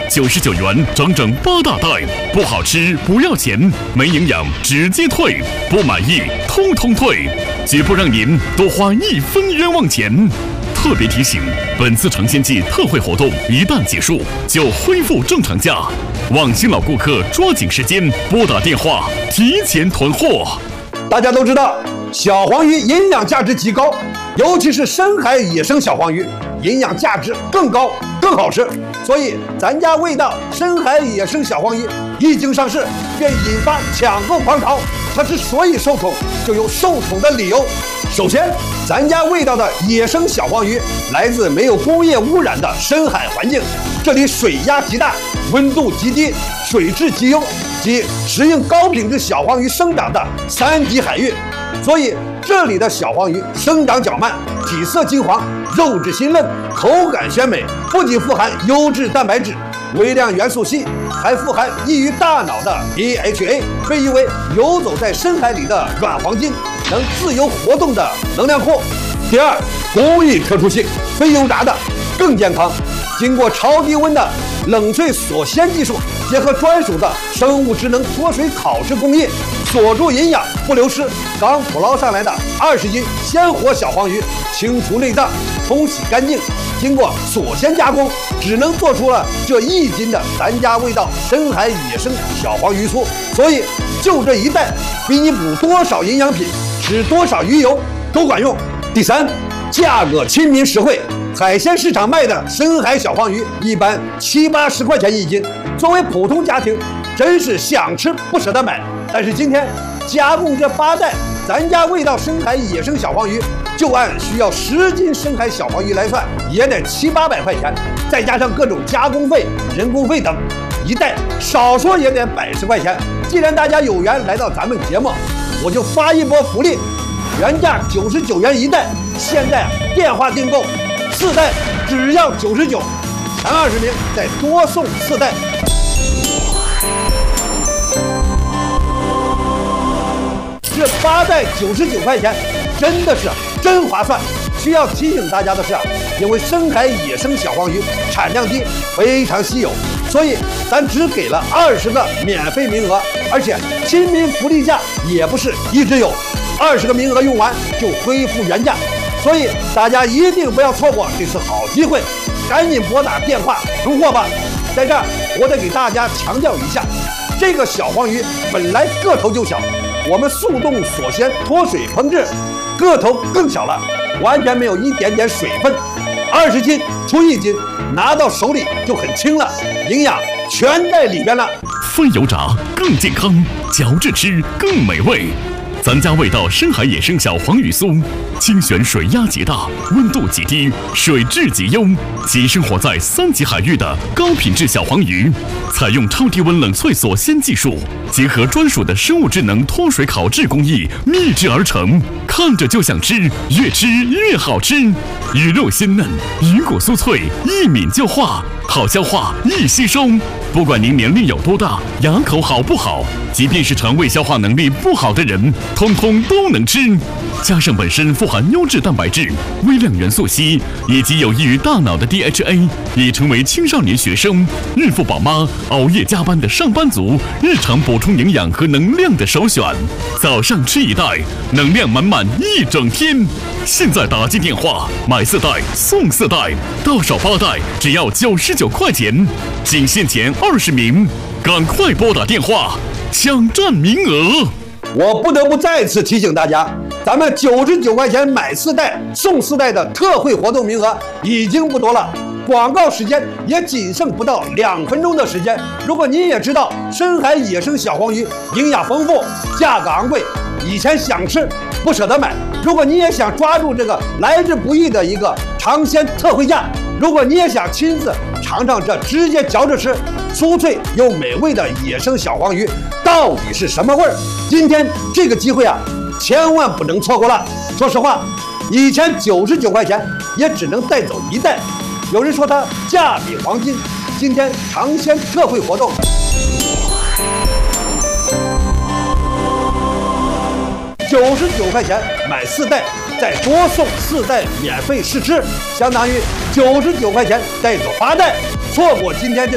99元整整8大袋，不好吃不要钱，没营养直接退，不满意通通退，绝不让您多花1分冤枉钱。特别提醒，本次尝鲜季特惠活动一旦结束，就恢复正常价。望新老顾客抓紧时间拨打电话提前囤货。 大家都知道，小黄鱼营养价值极高，尤其是深海野生小黄鱼，营养价值更高，更好吃。所以咱家味道深海野生小黄鱼一经上市，便引发抢购狂潮。它之所以受宠，就有受宠的理由。首先，咱家味道的野生小黄鱼来自没有工业污染的深海环境，这里水压极大，温度极低，水质极优，及适应高品质小黄鱼生长的3级海域。所以这里的小黄鱼生长较慢，体色金黄，肉质鲜嫩，口感鲜美，不仅富含优质蛋白质、微量元素硒，还富含益于大脑的 DHA， 被誉为游走在深海里的软黄金，能自由活动的能量库。第二，工艺特殊性，非油炸的更健康，经过超低温的冷萃锁鲜技术，结合专属的生物智能脱水烤制工艺，锁住营养不流失。刚捕捞上来的20斤鲜活小黄鱼，清除内脏，冲洗干净，经过锁鲜加工，只能做出了这1斤的咱家味道深海野生小黄鱼酥。所以就这一袋，比你补多少营养品、吃多少鱼油都管用。第三，价格亲民实惠。海鲜市场卖的深海小黄鱼一般70-80块钱1斤，作为普通家庭，真是想吃不舍得买。但是今天加工这8袋咱家味道深海野生小黄鱼，就按需要10斤深海小黄鱼来算，也得700-800块钱，再加上各种加工费、人工费等，一袋少说也得100块钱。既然大家有缘来到咱们节目，我就发一波福利，原价99元一袋，现在电话订购4袋只要99，前20名再多送4袋。这8袋99块钱真的是真划算。需要提醒大家的是，因为深海野生小黄鱼产量低，非常稀有，所以咱只给了20个免费名额，而且亲民福利价也不是一直有，20个名额用完就恢复原价。所以大家一定不要错过这次好机会，赶紧拨打电话囤货吧。在这儿我得给大家强调一下，这个小黄鱼本来个头就小，我们速冻锁鲜脱水烹制，个头更小了，完全没有一点点水分，20斤出1斤，拿到手里就很轻了，营养全在里边了。 非油炸更健康，嚼着吃更美味。咱家味道深海野生小黄鱼酥，精选水压极大、温度极低、水质极优，及生活在3级海域的高品质小黄鱼，采用超低温冷萃锁鲜技术，结合专属的生物智能脱水烤制工艺秘制而成，看着就想吃，越吃越好吃。鱼肉鲜嫩，鱼骨酥脆，一抿就化，好消化，易吸收。不管您年龄有多大，牙口好不好，即便是肠胃消化能力不好的人，通通都能吃。加上本身富含优质蛋白质、微量元素硒以及有益于大脑的 DHA， 已成为青少年学生、孕妇宝妈、熬夜加班的上班族日常补充营养和能量的首选。早上吃1袋，能量满满一整天。现在打进电话买4袋送4袋，到手8袋只要99块钱，仅限前20名，赶快拨打电话抢占名额。 我不得不再次提醒大家，咱们99块钱买4袋送4袋的特惠活动名额已经不多了，广告时间也仅剩不到2分钟的时间。如果您也知道深海野生小黄鱼营养丰富，价格昂贵，以前想吃不舍得买，如果你也想抓住这个来之不易的一个尝鲜特惠价，如果你也想亲自尝尝这直接嚼着吃、酥脆又美味的野生小黄鱼到底是什么味儿，今天这个机会啊，千万不能错过了。说实话，以前99块钱也只能带走1袋，有人说它价比黄金，今天尝鲜特惠活动，99块钱买4袋，再多送4袋免费试吃，相当于99块钱带走8袋。错过今天这